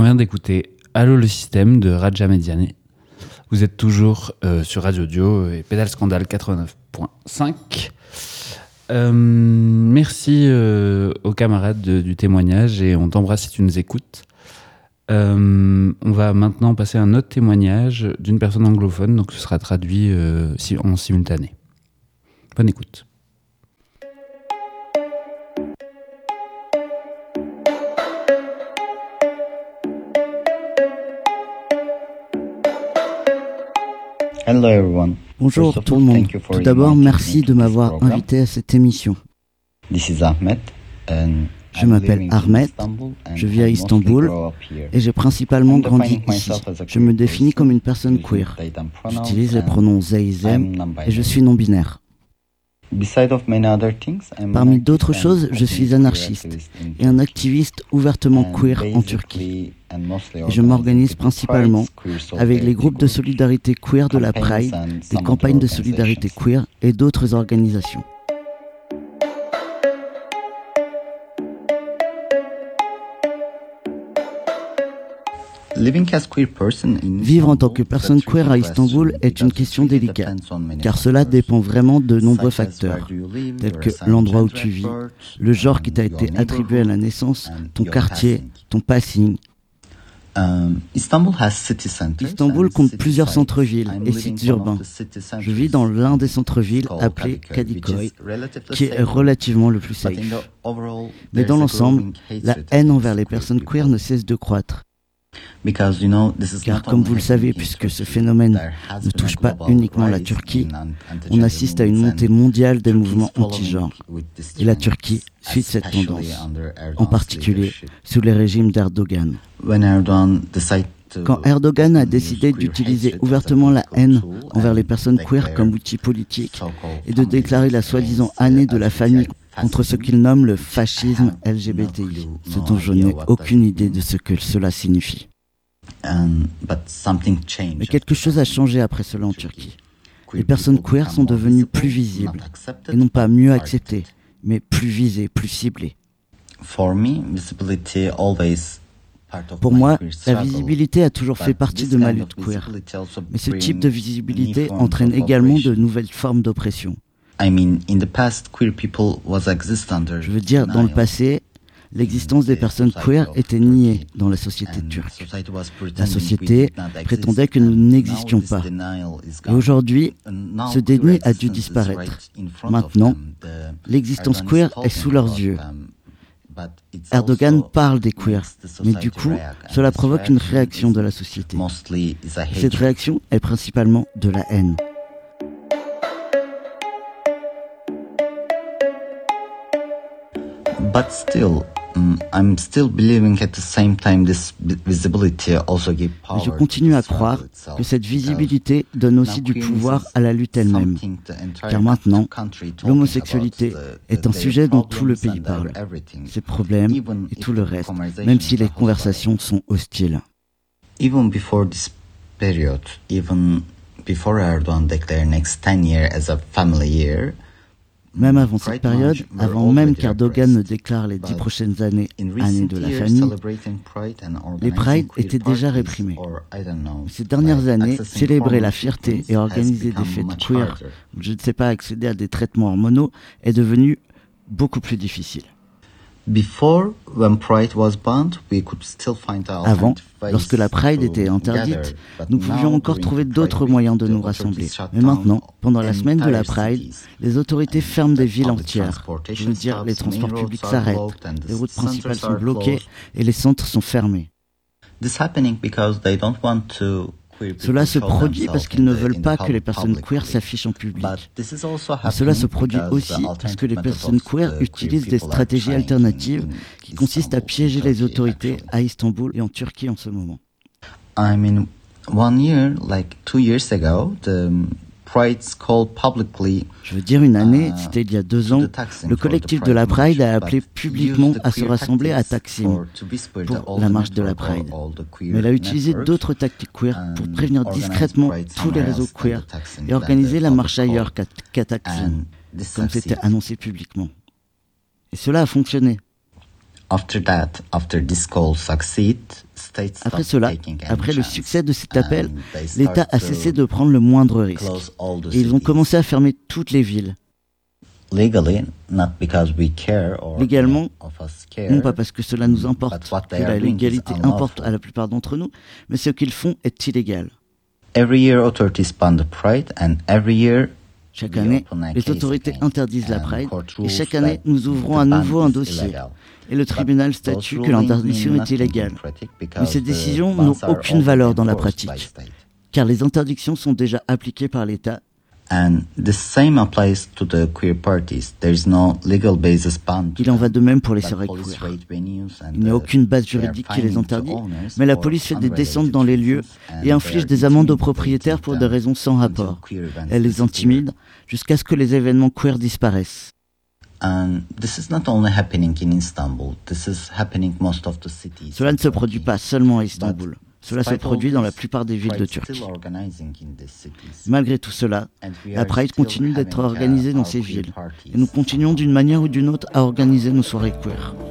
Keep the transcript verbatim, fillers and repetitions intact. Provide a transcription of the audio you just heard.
vient d'écouter Allô le système de Raja Mediane. Vous êtes toujours euh, sur Radio Dio et Pédale Scandale quatre-vingt-neuf point cinq. Euh, merci euh, aux camarades de, du témoignage et on t'embrasse si tu nous écoutes. Euh, on va maintenant passer à un autre témoignage d'une personne anglophone, donc ce sera traduit euh, en simultané. Bonne écoute. Hello everyone. Bonjour tout le monde. Tout d'abord, merci de m'avoir invité à cette émission. This is Ahmed. And je m'appelle Ahmed, je vis à Istanbul et j'ai principalement grandi ici. Je me définis comme une personne queer. J'utilise les pronoms they, them et je suis non-binaire. Parmi d'autres choses, je suis anarchiste et un activiste ouvertement queer en Turquie. Et je m'organise principalement avec les groupes de solidarité queer de la Pride, des campagnes de solidarité queer et d'autres organisations. Vivre en tant que personne queer à Istanbul est une question délicate, car cela dépend vraiment de nombreux facteurs, tels que l'endroit où tu vis, le genre qui t'a été attribué à la naissance, ton quartier, ton passing. Istanbul compte plusieurs centres-villes et sites urbains. Je vis dans l'un des centres-villes appelé Kadıköy, qui est relativement le plus safe. Mais dans l'ensemble, la haine envers les personnes queer ne cesse de croître. Car comme vous le savez, puisque ce phénomène ne touche pas uniquement la Turquie, on assiste à une montée mondiale des mouvements anti-genres. Et la Turquie suit cette tendance, en particulier sous les régimes d'Erdogan. Quand Erdogan a décidé d'utiliser ouvertement la haine envers les personnes queer comme outil politique et de déclarer la soi-disant année de la famille contre ce qu'il nomme le fascisme L G B T I, ce dont je n'ai aucune idée de ce que cela signifie. Mais quelque chose a changé après cela en Turquie. Les personnes queer sont devenues plus visibles, et non pas mieux acceptées, mais plus visées, plus ciblées. Pour moi, la visibilité a toujours fait partie de ma lutte queer, mais ce type de visibilité entraîne également de nouvelles formes d'oppression. Je veux dire, dans le passé, l'existence des personnes queer était niée dans la société turque. La société prétendait que nous n'existions pas. Et aujourd'hui, ce déni a dû disparaître. Maintenant, l'existence queer est sous leurs yeux. Erdogan parle des queers, mais du coup, cela provoque une réaction de la société. Et cette réaction est principalement de la haine. But still, um, I'm still believing at the same time this visibility also gives power. Je continue à croire que cette visibilité donne aussi du pouvoir à la lutte elle-même. Car maintenant, l'homosexualité est un sujet dont tout le pays parle. Ses problèmes et tout le reste, même si les conversations sont hostiles. Even before this period, even before Erdogan declared next ten years as a family year, même avant cette période, avant même qu'Erdogan ne déclare les dix prochaines années années de la famille, les prides étaient déjà réprimés. Ces dernières années, célébrer la fierté et organiser des fêtes queer, je ne sais pas, accéder à des traitements hormonaux, est devenu beaucoup plus difficile. Avant, lorsque la Pride était interdite, nous pouvions encore trouver d'autres moyens de nous rassembler. Mais maintenant, pendant la semaine de la Pride, les autorités ferment des villes entières. Je veux dire, les transports publics s'arrêtent, les routes principales sont bloquées et les centres sont fermés. Cela se produit parce qu'ils ne veulent pas que les personnes queer s'affichent en public. Mais cela se produit aussi parce que les personnes queer utilisent des stratégies alternatives qui consistent à piéger les autorités à Istanbul et en Turquie en ce moment. I mean, one year, like two years ago, the Pride's called publicly. Je veux dire, une année, c'était il y a deux ans, le collectif de la Pride a appelé publiquement à se rassembler à Taksim pour la marche de la Pride. Mais elle a utilisé d'autres tactiques queer pour prévenir discrètement tous les réseaux queer et organiser la marche ailleurs qu'à Taksim, comme c'était annoncé publiquement. Et cela a fonctionné. After that, after this call succeed, states Après stopped cela, taking any après le chance, succès de cet appel, and they l'État start a to cessé de prendre le moindre risque. close all the Et ils ont cities. commencé à fermer toutes les villes. Legally, not because we care or Légalement, any of us care, non pas parce que cela nous importe, but what que they are la doing is légalité unlawful. importe à la plupart d'entre nous, mais ce qu'ils font est illégal. Every year authorities ban the Pride, and every year Chaque we année, open a les case autorités again, interdisent la and Pride, court et rules chaque année, that nous ouvrons the à ban nouveau un is dossier. illegal. Et le tribunal But statue those que rulings l'interdiction mean est nothing illégale. democratic Mais because ces the décisions bans n'ont are aucune already valeur dans la enforced by pratique, state. car les interdictions sont déjà appliquées par l'État. And the same applies to the queer parties. There is no legal basis ban to Il en va de même pour les them, soirées but police queer. raid venues and Il n'y a the- aucune base they are juridique qui les fining the interdit, owners mais la for police fait des unrelated descentes dans les lieux reasons, and et inflige they are des amendes aux intimidating propriétaires pour des them raisons sans until rapport. queer events Elle les disappear. intimide jusqu'à ce que les événements queer disparaissent. And this is not only happening in Istanbul. This is happening most of the cities. Cela ne se in produit Turkey. pas seulement à Istanbul. Cela se Despite all produit dans la this, plupart des villes de Pride Turquie. still organizing in these cities. Malgré tout cela, And we la are Pride still continue d'être having, uh, organisée dans our ces queer villes. parties. Et nous continuons d'une manière ou d'une autre à organiser nos soirées queer.